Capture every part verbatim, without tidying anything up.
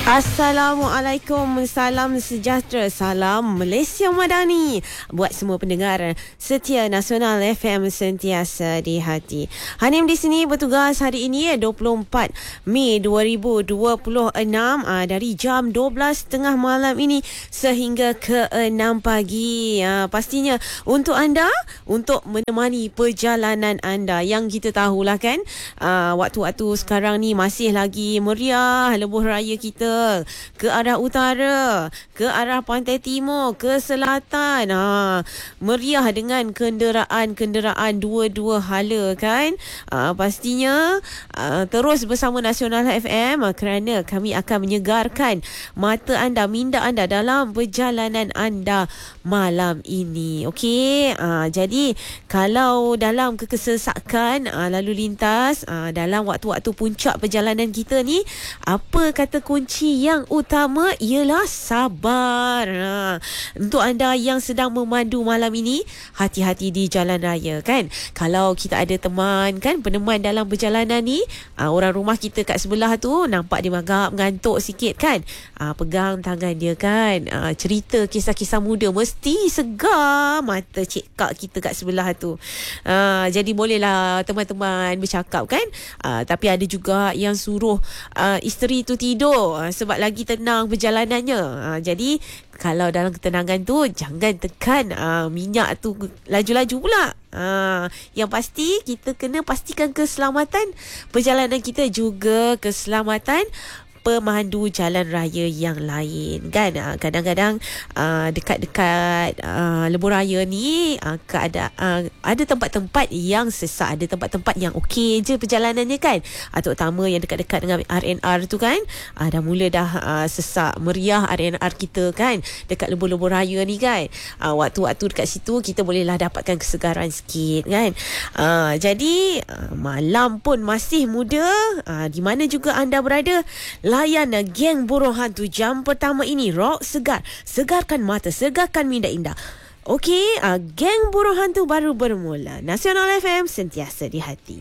Assalamualaikum, salam sejahtera, salam Malaysia Madani buat semua pendengar setia Nasional F M sentiasa di hati. Hanim di sini bertugas hari ini dua puluh empat Mei dua ribu dua puluh enam dari jam dua belas tiga puluh malam ini sehingga ke enam pagi. Pastinya untuk anda, untuk menemani perjalanan anda. Yang kita tahulah kan, waktu-waktu sekarang ni masih lagi meriah lebuh raya kita ke arah utara, ke arah pantai timur, ke selatan. Ha, meriah dengan kenderaan-kenderaan dua-dua hala kan. Ha, pastinya ha, terus bersama Nasional F M kerana kami akan menyegarkan mata anda, minda anda dalam perjalanan anda malam ini. Okey, ha, jadi kalau dalam kekesesakan ha, lalu lintas ha, dalam waktu-waktu puncak perjalanan kita ni, apa kata kunci yang utama ialah sabar. Ha. Untuk anda yang sedang memandu malam ini, hati-hati di jalan raya kan. Kalau kita ada teman kan, peneman dalam perjalanan ni, ha, orang rumah kita kat sebelah tu nampak dia agak mengantuk sikit kan, ha, pegang tangan dia kan, ha, cerita kisah-kisah muda, mesti segar mata cik kak kita kat sebelah tu. Ha, jadi bolehlah teman-teman bercakap kan, ha, tapi ada juga yang suruh ha, isteri tu tidur ha, sebab lagi tenang perjalanannya. Ha, jadi kalau dalam ketenangan tu jangan tekan ha, minyak tu laju-laju pula. Ha, yang pasti kita kena pastikan keselamatan perjalanan kita, juga keselamatan pemandu jalan raya yang lain kan. Ha, kadang-kadang uh, dekat-dekat uh, lebuh raya ni uh, keada, uh, ada tempat-tempat yang sesak, ada tempat-tempat yang okey je perjalanannya kan, uh, terutama yang dekat-dekat dengan R N R tu kan, uh, dah mula dah uh, sesak meriah R N R kita kan dekat lebuh-lebuh raya ni kan. Uh, waktu-waktu dekat situ kita bolehlah dapatkan kesegaran sikit kan. Uh, jadi uh, malam pun masih muda, uh, di mana juga anda berada, layan Geng Burung Hantu jam pertama ini. Rock segar, segarkan mata, segarkan minda indah. Okey, uh, Geng Burung Hantu baru bermula. Nasional F M sentiasa di hati.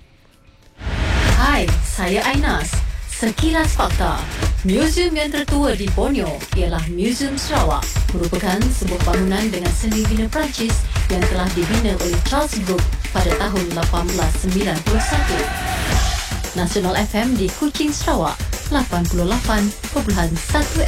Hai, saya Ainas. Sekilas fakta. Museum yang tertua di Borneo ialah Museum Sarawak, merupakan sebuah bangunan dengan seni bina Perancis yang telah dibina oleh Charles Brooke pada tahun lapan belas sembilan puluh satu. Nasional F M di Kuching, Sarawak, lapan puluh lapan perpuluhan satu